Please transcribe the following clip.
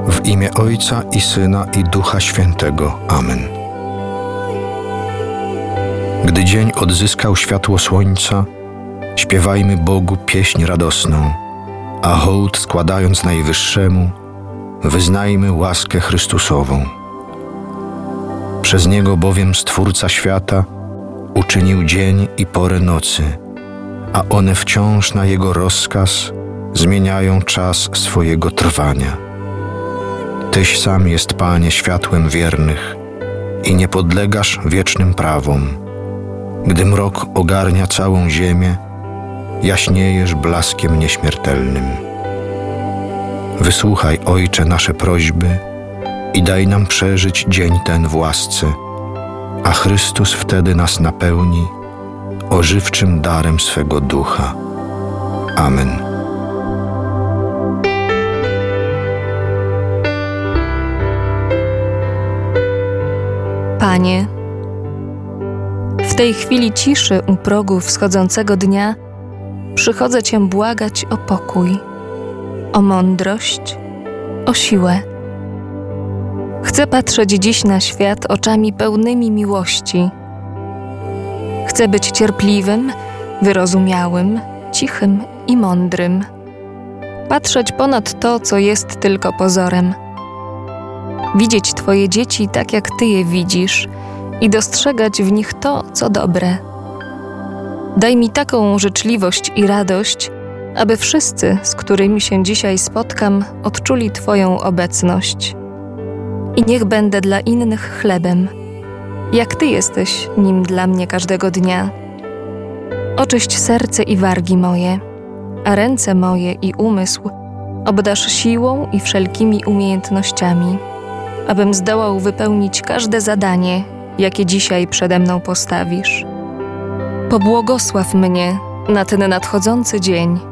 W imię Ojca i Syna i Ducha Świętego. Amen. Gdy dzień odzyskał światło słońca, śpiewajmy Bogu pieśń radosną, a hołd składając Najwyższemu, wyznajmy łaskę Chrystusową. Przez Niego bowiem Stwórca świata uczynił dzień i porę nocy, a one wciąż na Jego rozkaz zmieniają czas swojego trwania. Tyś sam jest, Panie, światłem wiernych i nie podlegasz wiecznym prawom. Gdy mrok ogarnia całą ziemię, jaśniejesz blaskiem nieśmiertelnym. Wysłuchaj, Ojcze, nasze prośby i daj nam przeżyć dzień ten w łasce, a Chrystus wtedy nas napełni ożywczym darem swego Ducha. Amen. Panie, w tej chwili ciszy u progu wschodzącego dnia przychodzę Cię błagać o pokój, o mądrość, o siłę. Chcę patrzeć dziś na świat oczami pełnymi miłości. Chcę być cierpliwym, wyrozumiałym, cichym i mądrym. Patrzeć ponad to, co jest tylko pozorem. Widzieć Twoje dzieci tak, jak Ty je widzisz i dostrzegać w nich to, co dobre. Daj mi taką życzliwość i radość, aby wszyscy, z którymi się dzisiaj spotkam, odczuli Twoją obecność. I niech będę dla innych chlebem, jak Ty jesteś nim dla mnie każdego dnia. Oczyść serce i wargi moje, a ręce moje i umysł obdasz siłą i wszelkimi umiejętnościami, abym zdołał wypełnić każde zadanie, jakie dzisiaj przede mną postawisz. Pobłogosław mnie na ten nadchodzący dzień